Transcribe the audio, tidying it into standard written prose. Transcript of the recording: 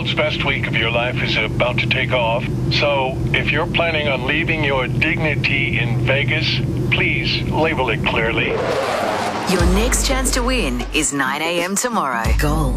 world's best week of your life is about to take off. So, if you're planning on leaving your dignity in Vegas, please label it clearly. Your next chance to win is 9 a.m. tomorrow. Gold